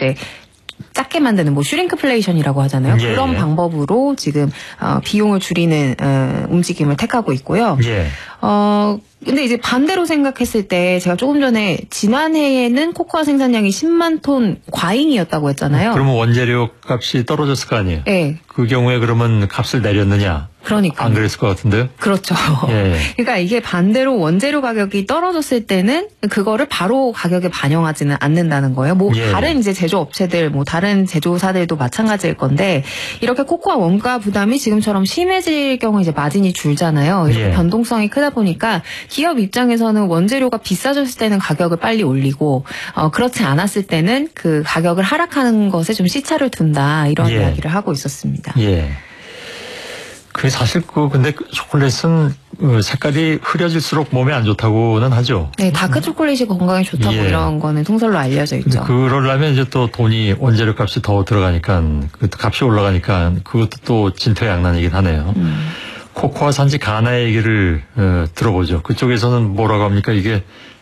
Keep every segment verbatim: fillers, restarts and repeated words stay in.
이제 작게 만드는 뭐 슈링크플레이션이라고 하잖아요. 예, 그런 예. 방법으로 지금 어, 비용을 줄이는 어, 움직임을 택하고 있고요. 예. 어 근데 이제 반대로 생각했을 때 제가 조금 전에 지난해에는 코코아 생산량이 십만 톤 과잉이었다고 했잖아요. 그러면 원재료 값이 떨어졌을 거 아니에요? 네. 그 경우에 그러면 값을 내렸느냐? 그러니까 안 그랬을 것 같은데요? 그렇죠. 예. 그러니까 이게 반대로 원재료 가격이 떨어졌을 때는 그거를 바로 가격에 반영하지는 않는다는 거예요. 뭐 예. 다른 이제 제조업체들, 뭐 다른 제조사들도 마찬가지일 건데 이렇게 코코아 원가 부담이 지금처럼 심해질 경우 이제 마진이 줄잖아요. 이렇게 예. 변동성이 크다 보니까 기업 입장에서는 원재료가 비싸졌을 때는 가격을 빨리 올리고 어, 그렇지 않았을 때는 그 가격을 하락하는 것에 좀 시차를 둔다 이런 예. 이야기를 하고 있었습니다. 예. 그 사실 그 근데 그 초콜릿은 색깔이 흐려질수록 몸에 안 좋다고는 하죠. 네, 다크 초콜릿이 건강에 좋다고 예. 이런 거는 통설로 알려져 근데 있죠. 그러려면 이제 또 돈이 원재료 값이 더 들어가니까 그 값이 올라가니까 그것도 또 진퇴양난이긴 하네요. 음. 코코아 산지 가나의 얘기를 어, 들어보죠. 그쪽에서는 뭐라고 합니까? 이게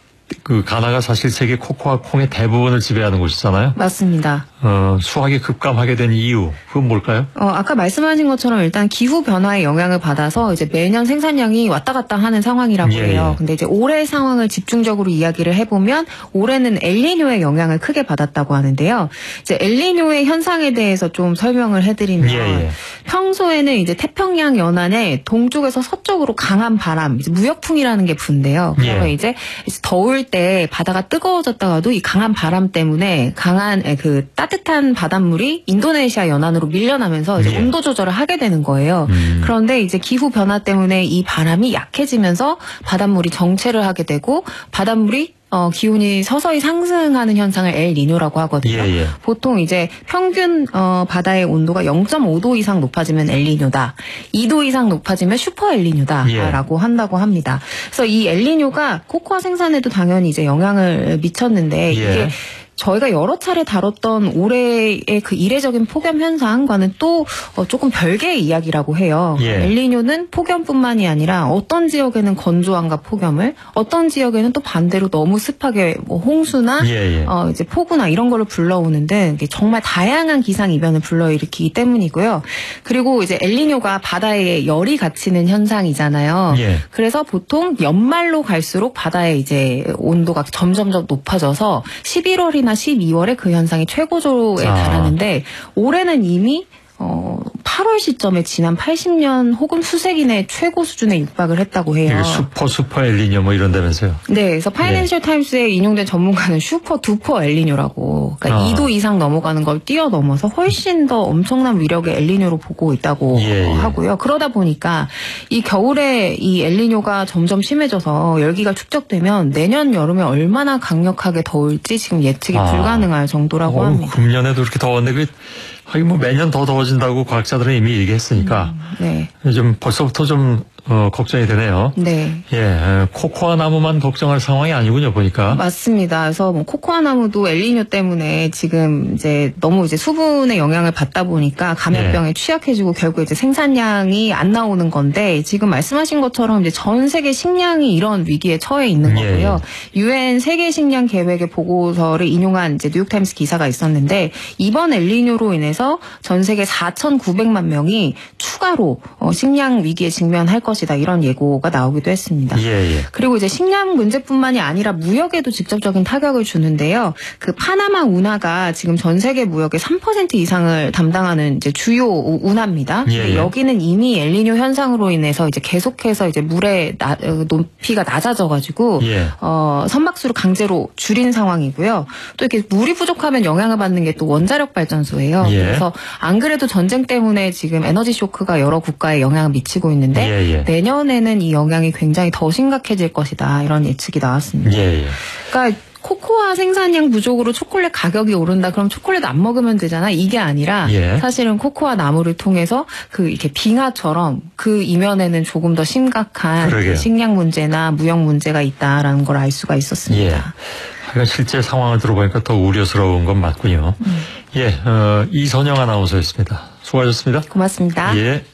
그 가나가 사실 세계 코코아 콩의 대부분을 지배하는 곳이잖아요. 맞습니다. 어, 수확이 급감하게 된 이유, 그건 뭘까요? 어, 아까 말씀하신 것처럼 일단 기후 변화의 영향을 받아서 이제 매년 생산량이 왔다 갔다 하는 상황이라고 예, 해요. 예. 근데 이제 올해 상황을 집중적으로 이야기를 해보면 올해는 엘니뇨의 영향을 크게 받았다고 하는데요. 이제 엘니뇨의 현상에 대해서 좀 설명을 해드리면 예, 예. 평소에는 이제 태평양 연안에 동쪽에서 서쪽으로 강한 바람, 이제 무역풍이라는 게 분대요. 그래서 예. 이제 더울 때 바다가 뜨거워졌다가도 이 강한 바람 때문에 강한 그 따뜻한 바닷물이 인도네시아 연안으로 밀려나면서 이제 예. 온도 조절을 하게 되는 거예요. 음. 그런데 이제 기후 변화 때문에 이 바람이 약해지면서 바닷물이 정체를 하게 되고 바닷물이 어, 기온이 서서히 상승하는 현상을 엘니뇨라고 하거든요. 예, 예. 보통 이제 평균 어, 바다의 온도가 영 점 오 도 이상 높아지면 엘니뇨다. 이 도 이상 높아지면 슈퍼 엘니뇨다라고 예. 한다고 합니다. 그래서 이 엘니뇨가 코코아 생산에도 당연히 이제 영향을 미쳤는데 예. 이게 저희가 여러 차례 다뤘던 올해의 그 이례적인 폭염 현상과는 또 조금 별개의 이야기라고 해요. 예. 엘니뇨는 폭염뿐만이 아니라 어떤 지역에는 건조함과 폭염을, 어떤 지역에는 또 반대로 너무 습하게 뭐 홍수나 예, 예. 어 이제 폭우나 이런 거를 불러오는 등 정말 다양한 기상 이변을 불러일으키기 때문이고요. 그리고 이제 엘니뇨가 바다에 열이 갇히는 현상이잖아요. 예. 그래서 보통 연말로 갈수록 바다의 이제 온도가 점점점 높아져서 십일월이 나 십이월에 그 현상이 최고조에 아. 달하는데 올해는 이미 어, 팔월 시점에 지난 팔십 년 혹은 수세기 내 최고 수준에 육박을 했다고 해요. 이게 슈퍼 슈퍼 엘니뇨 뭐 이런다면서요? 네, 그래서 파이낸셜 예. 타임스에 인용된 전문가는 슈퍼 두퍼 엘니뇨라고, 그러니까 아. 이 도 이상 넘어가는 걸 뛰어넘어서 훨씬 더 엄청난 위력의 엘니뇨로 보고 있다고 예, 예. 하고요. 그러다 보니까 이 겨울에 이 엘니뇨가 점점 심해져서 열기가 축적되면 내년 여름에 얼마나 강력하게 더울지 지금 예측이 아. 불가능할 정도라고 어, 합니다. 금년에도 이렇게 더웠는데 그 하긴 뭐 매년 더 더워진다고 과학자들은 이미 얘기했으니까 네, 좀 벌써부터 좀 어, 걱정이 되네요. 네. 예, 코코아 나무만 걱정할 상황이 아니군요, 보니까. 맞습니다. 그래서 뭐 코코아 나무도 엘니뇨 때문에 지금 이제 너무 이제 수분의 영향을 받다 보니까 감염병에 네. 취약해지고 결국 이제 생산량이 안 나오는 건데 지금 말씀하신 것처럼 이제 전 세계 식량이 이런 위기에 처해 있는 예, 거고요. 유엔 세계 식량 계획의 보고서를 인용한 이제 뉴욕타임스 기사가 있었는데 이번 엘니뇨로 인해서 전 세계 사천구백만 명이 추가로 어, 식량 위기에 직면할 것이다 이런 예고가 나오기도 했습니다. 예, 예. 그리고 이제 식량 문제뿐만이 아니라 무역에도 직접적인 타격을 주는데요. 그 파나마 운하가 지금 전 세계 무역의 삼 퍼센트 이상을 담당하는 이제 주요 운하입니다. 예, 예. 여기는 이미 엘니뇨 현상으로 인해서 이제 계속해서 이제 물의 나, 높이가 낮아져가지고 예. 어, 선박수를 강제로 줄인 상황이고요. 또 이렇게 물이 부족하면 영향을 받는 게 또 원자력 발전소예요. 예. 그래서 안 그래도 전쟁 때문에 지금 에너지 쇼크가 여러 국가에 영향을 미치고 있는데 예, 예. 내년에는 이 영향이 굉장히 더 심각해질 것이다 이런 예측이 나왔습니다. 예, 예. 그러니까 코코아 생산량 부족으로 초콜릿 가격이 오른다. 그럼 초콜릿 안 먹으면 되잖아. 이게 아니라 예. 사실은 코코아 나무를 통해서 그 이렇게 빙하처럼 그 이면에는 조금 더 심각한 그러게요. 식량 문제나 무역 문제가 있다라는 걸 알 수가 있었습니다. 예. 하여간 실제 상황을 들어보니까 더 우려스러운 건 맞군요. 음. 예, 어, 이선영 아나운서였습니다. 수고하셨습니다. 고맙습니다. 예.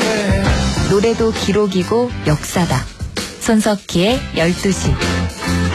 노래도 기록이고 역사다. 손석희의 열두 시.